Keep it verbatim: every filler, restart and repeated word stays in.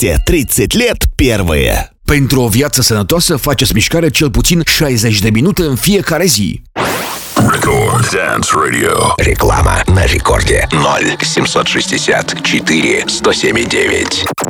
Peste тридцать лет первые. Pentru o viață sănătoasă, faceți mișcare cel puțin șaizeci de minute în fiecare zi. Record Dance Radio. Реклама на рекорде. ноль семьсот шестьдесят четыре сто семь девять.